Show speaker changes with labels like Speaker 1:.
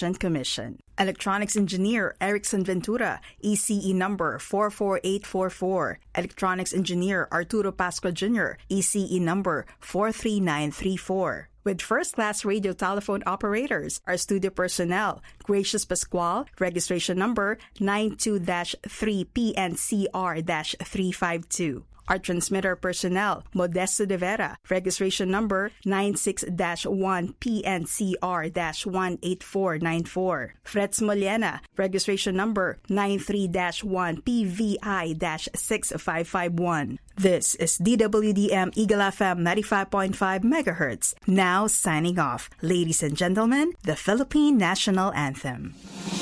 Speaker 1: Competition Commission. Electronics Engineer Erickson Ventura, ECE number 44844. Electronics Engineer Arturo Pasco Jr., ECE number 43934. With first-class radio telephone operators, our studio personnel, Gracious Pascual, registration number 92-3PNCR-352. Our transmitter personnel, Modesto de Vera, registration number 96-1PNCR-18494. Freds Molena, registration number 93-1PVI-6551. This is DWDM Eagle FM 95.5 MHz. Now signing off. Ladies and gentlemen, the Philippine National Anthem.